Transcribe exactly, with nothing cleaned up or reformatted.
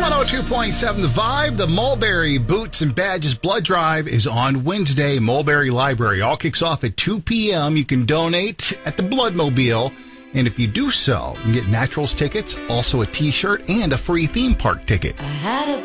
one oh two point seven The Vibe. The Mulberry Boots and Badges Blood Drive is on Wednesday. Mulberry Library. All kicks off at two p.m. You can donate at the Bloodmobile. And if you do so, you can get Naturals tickets, also a t-shirt, and a free theme park ticket. I had a